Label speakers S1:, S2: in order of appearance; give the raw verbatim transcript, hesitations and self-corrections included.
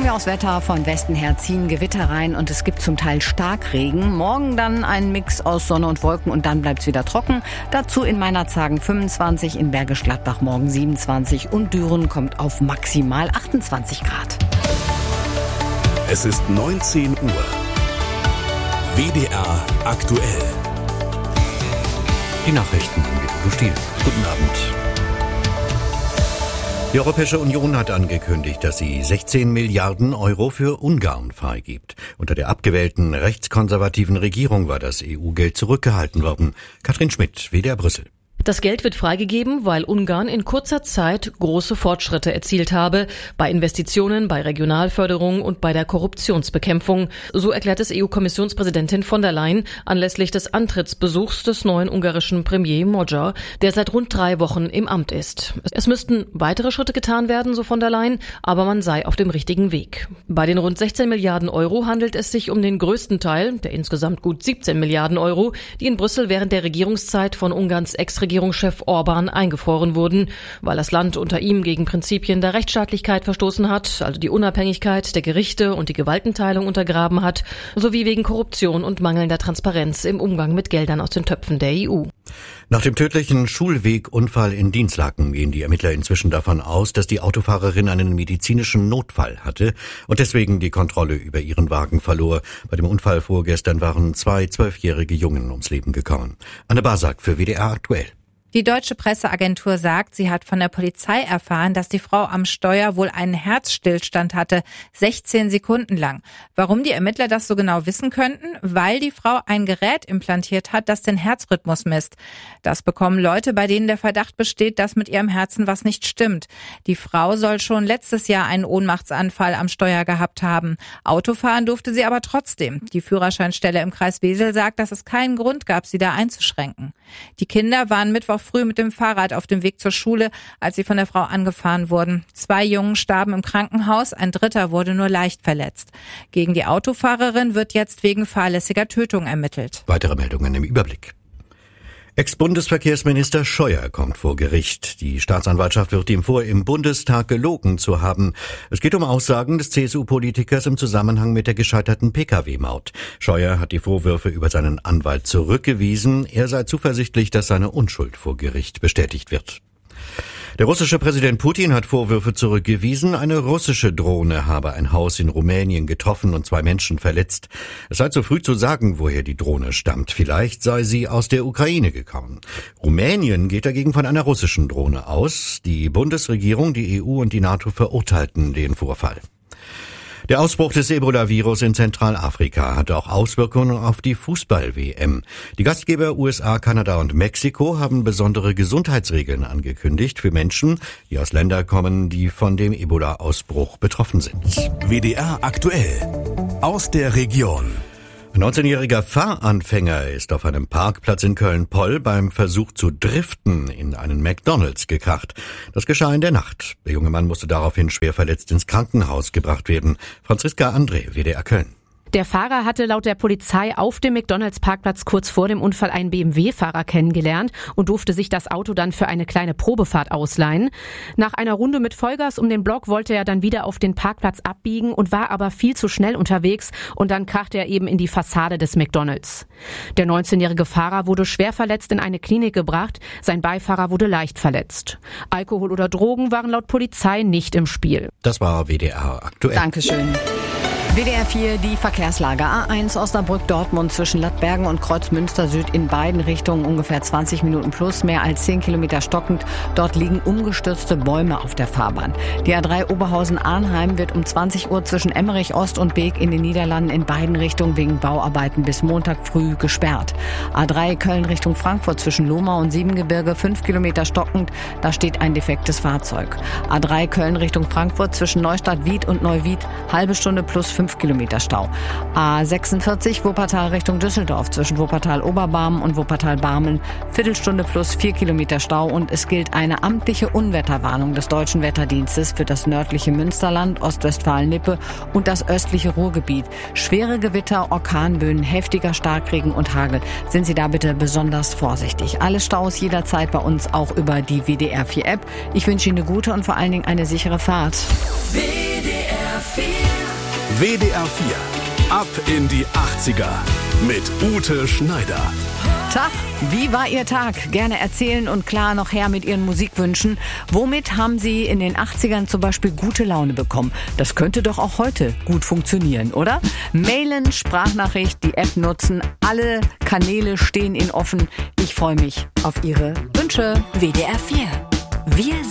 S1: Fangen wir aufs Wetter. Von Westen her ziehen Gewitter rein und es gibt zum Teil Starkregen. Morgen dann ein Mix aus Sonne und Wolken und dann bleibt es wieder trocken. Dazu in Meinerzhagen fünfundzwanzig, in Bergisch Gladbach morgen siebenundzwanzig und Düren kommt auf maximal achtundzwanzig Grad.
S2: Es ist neunzehn Uhr. W D R aktuell.
S3: Die Nachrichten mit Udo Stiel. Guten Abend. Die Europäische Union hat angekündigt, dass sie sechzehn Milliarden Euro für Ungarn freigibt. Unter der abgewählten rechtskonservativen Regierung war das E U-Geld zurückgehalten worden. Katrin Schmidt, W D R Brüssel.
S4: Das Geld wird freigegeben, weil Ungarn in kurzer Zeit große Fortschritte erzielt habe, bei Investitionen, bei Regionalförderung und bei der Korruptionsbekämpfung. So erklärt es E U-Kommissionspräsidentin von der Leyen anlässlich des Antrittsbesuchs des neuen ungarischen Premier Magyar, der seit rund drei Wochen im Amt ist. Es müssten weitere Schritte getan werden, so von der Leyen, aber man sei auf dem richtigen Weg. Bei den rund sechzehn Milliarden Euro handelt es sich um den größten Teil, der insgesamt gut siebzehn Milliarden Euro, die in Brüssel während der Regierungszeit von Ungarns Ex-Regierungschef Orban eingefroren wurden, weil das Land unter ihm gegen Prinzipien der Rechtsstaatlichkeit verstoßen hat, also die Unabhängigkeit der Gerichte und die Gewaltenteilung untergraben hat, sowie wegen Korruption und mangelnder Transparenz im Umgang mit Geldern aus den Töpfen der E U.
S3: Nach dem tödlichen Schulwegunfall in Dinslaken gehen die Ermittler inzwischen davon aus, dass die Autofahrerin einen medizinischen Notfall hatte und deswegen die Kontrolle über ihren Wagen verlor. Bei dem Unfall vorgestern waren zwei zwölfjährige Jungen ums Leben gekommen. Anne Basak für W D R aktuell.
S5: Die deutsche Presseagentur sagt, sie hat von der Polizei erfahren, dass die Frau am Steuer wohl einen Herzstillstand hatte, sechzehn Sekunden lang. Warum die Ermittler das so genau wissen könnten? Weil die Frau ein Gerät implantiert hat, das den Herzrhythmus misst. Das bekommen Leute, bei denen der Verdacht besteht, dass mit ihrem Herzen was nicht stimmt. Die Frau soll schon letztes Jahr einen Ohnmachtsanfall am Steuer gehabt haben. Autofahren durfte sie aber trotzdem. Die Führerscheinstelle im Kreis Wesel sagt, dass es keinen Grund gab, sie da einzuschränken. Die Kinder waren Mittwoch früh mit dem Fahrrad auf dem Weg zur Schule, als sie von der Frau angefahren wurden. Zwei Jungen starben im Krankenhaus, ein dritter wurde nur leicht verletzt. Gegen die Autofahrerin wird jetzt wegen fahrlässiger Tötung ermittelt.
S3: Weitere Meldungen im Überblick. Ex-Bundesverkehrsminister Scheuer kommt vor Gericht. Die Staatsanwaltschaft wirft ihm vor, im Bundestag gelogen zu haben. Es geht um Aussagen des C S U-Politikers im Zusammenhang mit der gescheiterten P K W-Maut. Scheuer hat die Vorwürfe über seinen Anwalt zurückgewiesen. Er sei zuversichtlich, dass seine Unschuld vor Gericht bestätigt wird. Der russische Präsident Putin hat Vorwürfe zurückgewiesen, eine russische Drohne habe ein Haus in Rumänien getroffen und zwei Menschen verletzt. Es sei zu früh zu sagen, woher die Drohne stammt. Vielleicht sei sie aus der Ukraine gekommen. Rumänien geht dagegen von einer russischen Drohne aus. Die Bundesregierung, die E U und die NATO verurteilten den Vorfall. Der Ausbruch des Ebola-Virus in Zentralafrika hatte auch Auswirkungen auf die Fußball-W M. Die Gastgeber U S A, Kanada und Mexiko haben besondere Gesundheitsregeln angekündigt für Menschen, die aus Ländern kommen, die von dem Ebola-Ausbruch betroffen sind.
S2: W D R aktuell aus der Region.
S3: Ein neunzehnjähriger Fahranfänger ist auf einem Parkplatz in Köln-Poll beim Versuch zu driften in einen McDonald's gekracht. Das geschah in der Nacht. Der junge Mann musste daraufhin schwer verletzt ins Krankenhaus gebracht werden. Franziska André, W D R Köln.
S6: Der Fahrer hatte laut der Polizei auf dem McDonald's-Parkplatz kurz vor dem Unfall einen B M W-Fahrer kennengelernt und durfte sich das Auto dann für eine kleine Probefahrt ausleihen. Nach einer Runde mit Vollgas um den Block wollte er dann wieder auf den Parkplatz abbiegen und war aber viel zu schnell unterwegs und dann krachte er eben in die Fassade des McDonald's. Der neunzehnjährige Fahrer wurde schwer verletzt in eine Klinik gebracht, sein Beifahrer wurde leicht verletzt. Alkohol oder Drogen waren laut Polizei nicht im Spiel.
S3: Das war W D R aktuell.
S1: Dankeschön. W D R vier, die Verkehrslage. A eins Osnabrück-Dortmund zwischen Lattbergen und Kreuzmünster Süd in beiden Richtungen ungefähr zwanzig Minuten plus, mehr als zehn Kilometer stockend. Dort liegen umgestürzte Bäume auf der Fahrbahn. Die A drei Oberhausen-Arnheim wird um zwanzig Uhr zwischen Emmerich Ost und Beek in den Niederlanden in beiden Richtungen wegen Bauarbeiten bis Montag früh gesperrt. A drei Köln Richtung Frankfurt zwischen Lohmau und Siebengebirge fünf Kilometer stockend, da steht ein defektes Fahrzeug. A drei Köln Richtung Frankfurt zwischen Neustadt-Wied und Neuwied halbe Stunde plus fünf Kilometer Stau. A sechsundvierzig Wuppertal Richtung Düsseldorf zwischen Wuppertal-Oberbarmen und Wuppertal-Barmen Viertelstunde plus vier Kilometer Stau und es gilt eine amtliche Unwetterwarnung des Deutschen Wetterdienstes für das nördliche Münsterland, Ostwestfalen-Lippe und das östliche Ruhrgebiet. Schwere Gewitter, Orkanböen, heftiger Starkregen und Hagel. Sind Sie da bitte besonders vorsichtig. Alle Staus jederzeit bei uns auch über die W D R vier App. Ich wünsche Ihnen eine gute und vor allen Dingen eine sichere Fahrt.
S7: W D R vier
S2: W D R vier. Ab in die achtziger mit Ute Schneider.
S1: Tag, wie war Ihr Tag? Gerne erzählen und klar noch her mit Ihren Musikwünschen. Womit haben Sie in den achtzigern zum Beispiel gute Laune bekommen? Das könnte doch auch heute gut funktionieren, oder? Mailen, Sprachnachricht, die App nutzen. Alle Kanäle stehen Ihnen offen. Ich freue mich auf Ihre Wünsche.
S7: W D R vier. Wir